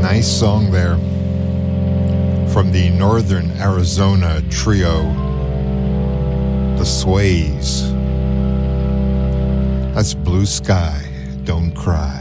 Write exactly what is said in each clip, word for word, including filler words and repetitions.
Nice song there from the Northern Arizona trio, the Sways. That's Blue Sky, Don't Cry.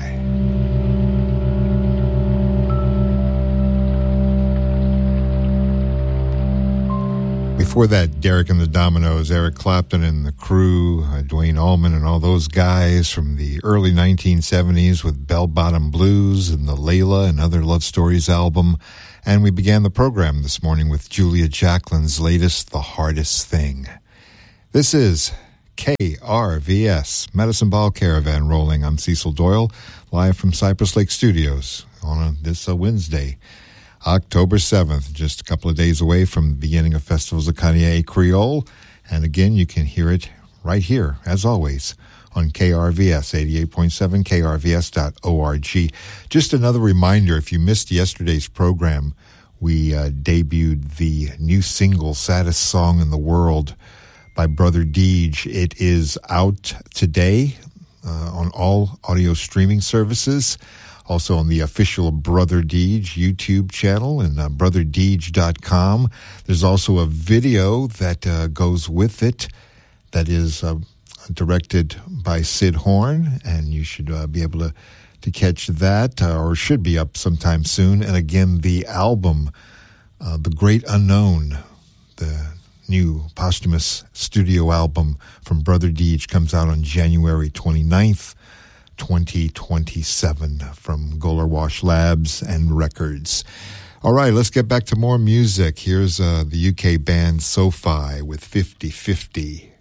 Before that, Derek and the Dominoes, Eric Clapton and the Crew, uh, Duane Allman and all those guys from the early nineteen seventies with Bell Bottom Blues and the Layla and Other Love Stories album. And we began the program this morning with Julia Jacquelin's latest, The Hardest Thing. This is K R V S, Medicine Ball Caravan rolling. I'm Cecil Doyle, live from Cypress Lake Studios on a, this uh, Wednesday. October seventh, just a couple of days away from the beginning of Festivals of Kanye Creole. And again, you can hear it right here, as always, on K R V S, eighty-eight point seven, K R V S dot org. Just another reminder, if you missed yesterday's program, we uh, debuted the new single, Saddest Song in the World, by Brother Deej. It is out today uh, on all audio streaming services. Also on the official Brother Deej YouTube channel and uh, brother deej dot com. There's also a video that uh, goes with it that is uh, directed by Sid Horn, and you should uh, be able to, to catch that, uh, or should be up sometime soon. And again, the album, uh, The Great Unknown, the new posthumous studio album from Brother Deej, comes out on January twenty-ninth. twenty twenty-seven from Golar Wash Labs and Records. All right, let's get back to more music. Here's uh, the U K band SoFi with fifty fifty.